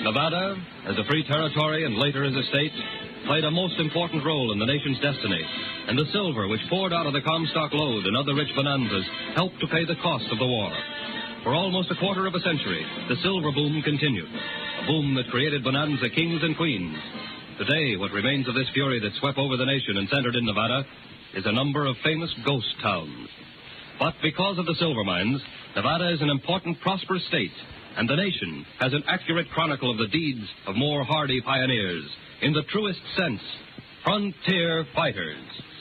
Nevada, as a free territory and later as a state, played a most important role in the nation's destiny, and the silver which poured out of the Comstock lode and other rich bonanzas helped to pay the cost of the war. For almost a quarter of a century, the silver boom continued, a boom that created bonanza kings and queens. Today, what remains of this fury that swept over the nation and centered in Nevada is a number of famous ghost towns. But because of the silver mines, Nevada is an important, prosperous state, and the nation has an accurate chronicle of the deeds of more hardy pioneers. In the truest sense, frontier fighters.